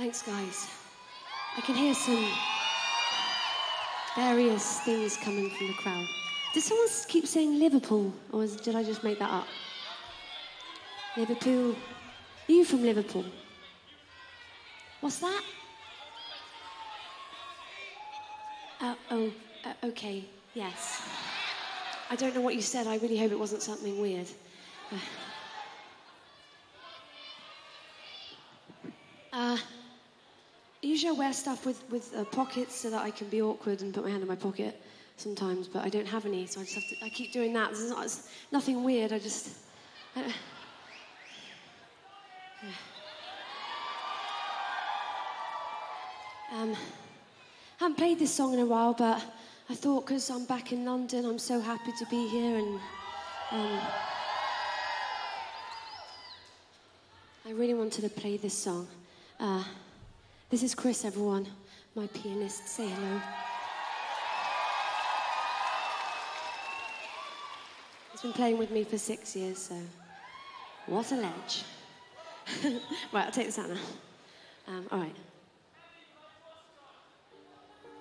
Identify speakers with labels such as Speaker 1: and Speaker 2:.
Speaker 1: Thanks, guys. I can hear some various things coming from the crowd. Did someone keep saying Liverpool, or did I just make that up? Liverpool. Are you from Liverpool? What's that? Okay, yes. I don't know what you said. I really hope it wasn't something weird. Usually I wear stuff with pockets so that I can be awkward and put my hand in my pocket sometimes, but I don't have any, so I keep doing that. It's nothing weird, I haven't played this song in a while, but I thought because I'm back in London, I'm so happy to be here, and I really wanted to play this song. This is Chris, everyone, my pianist. Say hello. He's been playing with me for 6 years, so what a ledge. Right, I'll take this out now. All right.